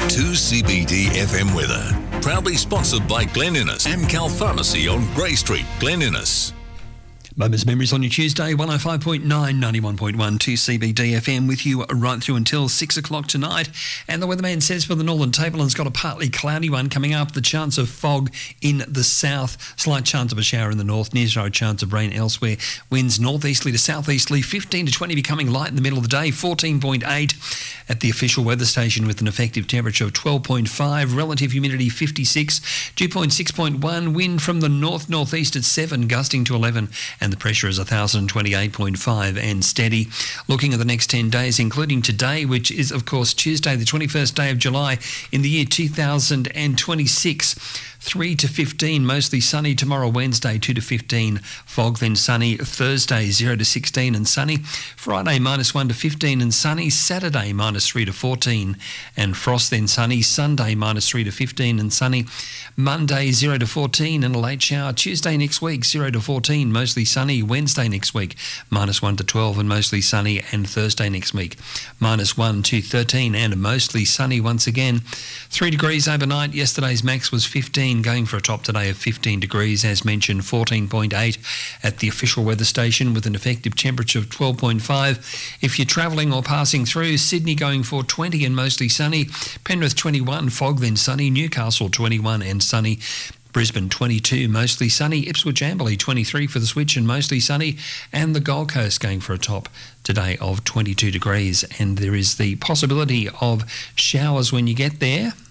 2CBD FM weather. Proudly sponsored by Glen Innes, Amcal Pharmacy on Grey Street, Glen Innes. Moments Memories on your Tuesday, 105.9, 91.1, 2CBD FM with you right through until 6 o'clock tonight. And the weatherman says for the Northern Tableland's got a partly cloudy one coming up. The chance of fog in the south, slight chance of a shower in the north, near zero chance of rain elsewhere. Winds northeasterly to southeasterly, 15 to 20, becoming light in the middle of the day, 14.8 at the official weather station with an effective temperature of 12.5, relative humidity 56, dew point 6.1, wind from the north-northeast at 7, gusting to 11, and the pressure is 1,028.5 and steady. Looking at the next 10 days, including today, which is, of course, Tuesday, the 21st day of July in the year 2026. 3 to 15, mostly sunny. Tomorrow, Wednesday, 2 to 15, fog, then sunny. Thursday, 0 to 16 and sunny. Friday, -1 to 15 and sunny. Saturday, -3 to 14 and frost, then sunny. Sunday, -3 to 15 and sunny. Monday, 0 to 14 and a late shower. Tuesday next week, 0 to 14, mostly sunny. Wednesday next week, -1 to 12 and mostly sunny. And Thursday next week, -1 to 13 and mostly sunny once again. 3 degrees overnight. Yesterday's max was 15. Going for a top today of 15 degrees, as mentioned, 14.8 at the official weather station with an effective temperature of 12.5. If you're travelling or passing through, Sydney going for 20 and mostly sunny. Penrith 21, fog then sunny. Newcastle 21 and sunny. Brisbane 22, mostly sunny. Ipswich Amberley 23 for the switch and mostly sunny. And the Gold Coast going for a top today of 22 degrees. And there is the possibility of showers when you get there.